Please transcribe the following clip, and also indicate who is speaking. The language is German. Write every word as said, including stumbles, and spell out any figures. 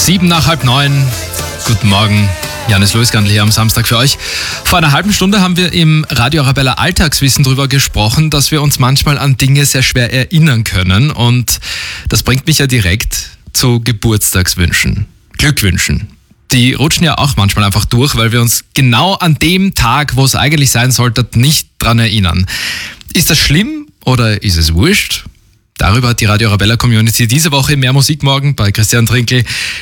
Speaker 1: Sieben nach halb neun. Guten Morgen. Janis Loisgandl hier am Samstag für euch. Vor einer halben Stunde haben wir im Radio Arabella Alltagswissen darüber gesprochen, dass wir uns manchmal an Dinge sehr schwer erinnern können. Und das bringt mich ja direkt zu Geburtstagswünschen, Glückwünschen. Die rutschen ja auch manchmal einfach durch, weil wir uns genau an dem Tag, wo es eigentlich sein sollte, nicht dran erinnern. Ist das schlimm oder ist es wurscht? Darüber hat die Radio Arabella Community diese Woche Mehr Musik morgen bei Christian Trinkel